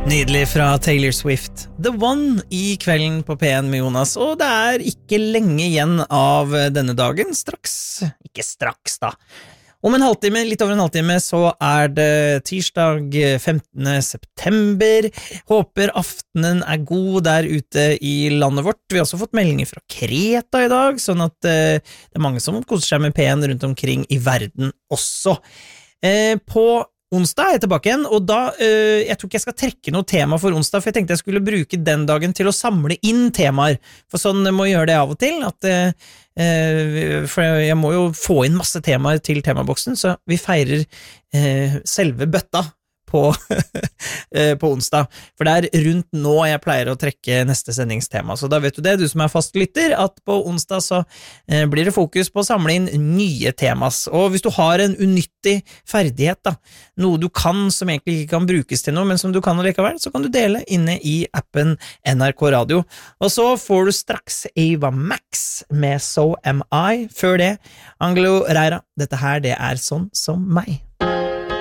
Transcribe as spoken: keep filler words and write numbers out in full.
Nydelig fra Taylor Swift. The One I kvelden på P en med Jonas, og det er ikke lenge igjen av denne dagen. Straks, ikke straks da. Om en halvtime, litt over en halvtime, så er det tirsdag femtende september. Håper aftenen er god der ute i landet vårt. Vi har også fått meldinger fra Kreta i dag, sånn at eh, det er mange som koser seg med P en rundt omkring i verden også. Eh, på onsdag er jeg tilbake igjen, og da, øh, jeg tror ikke jeg skal trekke noe tema for onsdag, for jeg tenkte jeg skulle bruke den dagen til å samle inn temaer, for sånn må jeg gjøre det av og til, at, øh, for jeg må jo få inn masse temaer til temaboksen, så vi feirer øh, selve bøtta på, på onsdag, for det er rundt nå jeg pleier å trekke neste sendingstema, så da vet du det, du som er fast lytter, at på onsdag så eh, blir det fokus på å samle inn nye temas, og hvis du har en unyttig ferdighet da, noe du kan som egentlig ikke kan brukes til noe, men som du kan allikevel, så kan du dele inne i appen N R K Radio, og så får du straks Ava Max med So Am I, før det, Angelo Reira, dette her det er sånn som meg.